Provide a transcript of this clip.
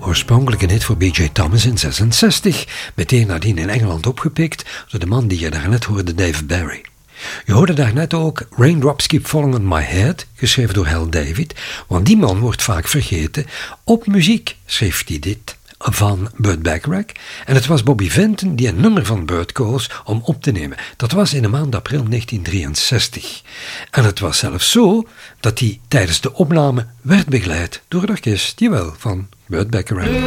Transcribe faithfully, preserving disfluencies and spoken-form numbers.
Oorspronkelijk een hit voor B J Thomas in zesenzestig, meteen nadien in Engeland opgepikt door de man die je daarnet hoorde, Dave Barry. Je hoorde daarnet ook Raindrops Keep Falling on My Head, geschreven door Hal David, want die man wordt vaak vergeten. Op muziek schreef hij dit van Burt Bacharach en het was Bobby Vinton die een nummer van Burt koos om op te nemen. Dat was in de maand april negentien drieënzestig. En het was zelfs zo dat hij tijdens de opname werd begeleid door het orkest, jawel, van Burt Bacharach.